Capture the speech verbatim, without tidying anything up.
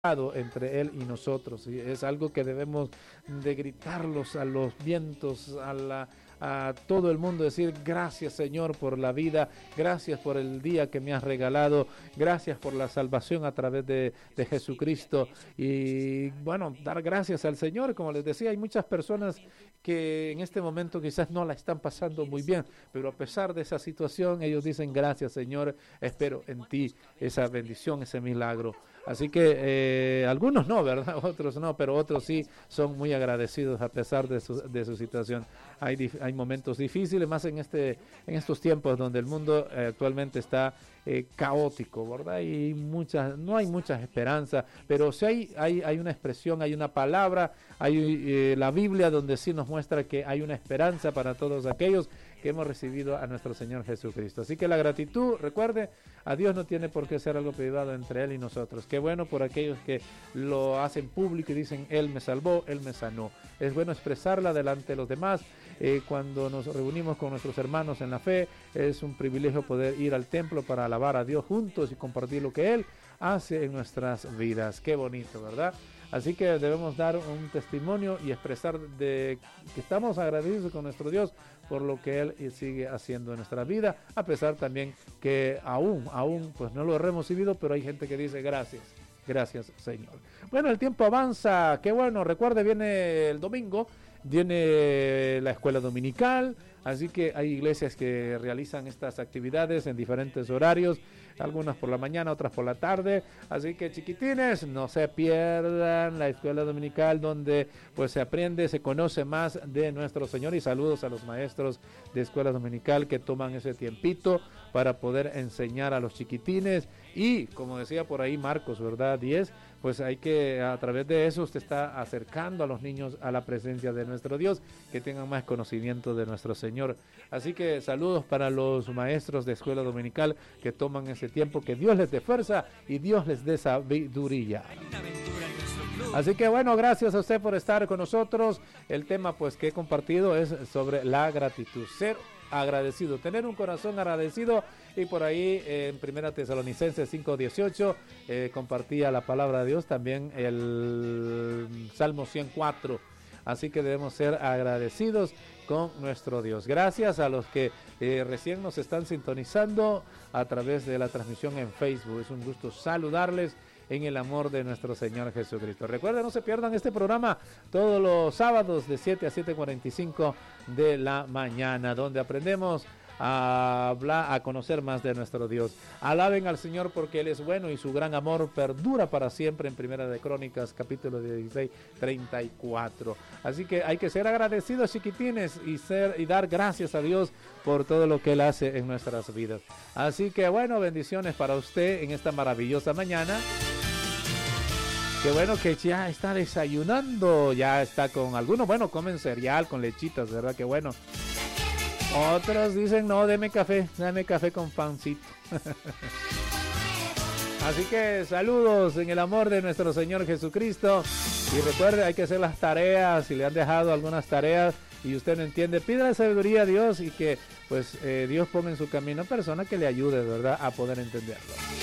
entre Él y nosotros, y es algo que debemos de gritarlos a los vientos, a, la, a todo el mundo, decir gracias Señor por la vida, gracias por el día que me has regalado, gracias por la salvación a través de, de Jesucristo, y bueno, dar gracias al Señor. Como les decía, hay muchas personas que en este momento quizás no la están pasando muy bien, pero a pesar de esa situación, ellos dicen gracias Señor, espero en ti esa bendición, ese milagro. Así que eh, algunos no, ¿verdad? Otros no, pero otros sí son muy agradecidos a pesar de su, de su situación. Hay, dif- hay momentos difíciles, más en este en estos tiempos donde el mundo eh, actualmente está eh, caótico, ¿verdad? Y muchas, no hay mucha esperanza, pero sí hay, hay, hay una expresión, hay una palabra, hay eh, la Biblia donde sí nos muestra que hay una esperanza para todos aquellos que hemos recibido a nuestro Señor Jesucristo. Así que la gratitud, recuerde, a Dios no tiene por qué ser algo privado entre Él y nosotros. Qué bueno por aquellos que lo hacen público y dicen, Él me salvó, Él me sanó. Es bueno expresarla delante de los demás. Eh, cuando nos reunimos con nuestros hermanos en la fe, es un privilegio poder ir al templo para alabar a Dios juntos y compartir lo que Él hace en nuestras vidas. Qué bonito, ¿verdad? Así que debemos dar un testimonio y expresar de que estamos agradecidos con nuestro Dios por lo que Él sigue haciendo en nuestra vida, a pesar también que aún, aún, pues no lo hemos recibido, pero hay gente que dice gracias, gracias Señor. Bueno, el tiempo avanza, qué bueno, recuerde, viene el domingo, viene la escuela dominical, así que hay iglesias que realizan estas actividades en diferentes horarios, algunas por la mañana, otras por la tarde, así que chiquitines, no se pierdan la escuela dominical donde pues se aprende, se conoce más de nuestro Señor, y saludos a los maestros de escuela dominical que toman ese tiempito para poder enseñar a los chiquitines, y como decía por ahí Marcos, ¿verdad? diez, pues hay que, a través de eso usted está acercando a los niños a la presencia de nuestro Dios, que tengan más conocimiento de nuestro Señor. Así que saludos para los maestros de escuela dominical que toman ese tiempo, que Dios les dé fuerza y Dios les dé sabiduría. Así que bueno, gracias a usted por estar con nosotros. El tema pues que he compartido es sobre la gratitud, ser agradecido, tener un corazón agradecido, y por ahí eh, en Primera Tesalonicenses cinco dieciocho eh, compartía la palabra de Dios, también el Salmo ciento cuatro, así que debemos ser agradecidos con nuestro Dios. Gracias a los que eh, recién nos están sintonizando a través de la transmisión en Facebook, es un gusto saludarles en el amor de nuestro Señor Jesucristo. Recuerden, no se pierdan este programa todos los sábados de siete a siete cuarenta y cinco de la mañana, donde aprendemos a hablar, a conocer más de nuestro Dios. Alaben al Señor porque Él es bueno y su gran amor perdura para siempre, en Primera de Crónicas, capítulo dieciséis, treinta y cuatro. Así que hay que ser agradecidos, chiquitines, y ser y dar gracias a Dios por todo lo que Él hace en nuestras vidas. Así que bueno, bendiciones para usted en esta maravillosa mañana. Qué bueno que ya está desayunando, ya está con algunos, bueno, comen cereal con lechitas, ¿verdad? Qué bueno. Otros dicen, no, deme café, dame café con pancito. Así que saludos en el amor de nuestro Señor Jesucristo. Y recuerde, hay que hacer las tareas, si le han dejado algunas tareas y usted no entiende, pida la sabiduría a Dios, y que pues eh, Dios ponga en su camino a persona que le ayude, ¿verdad?, a poder entenderlo.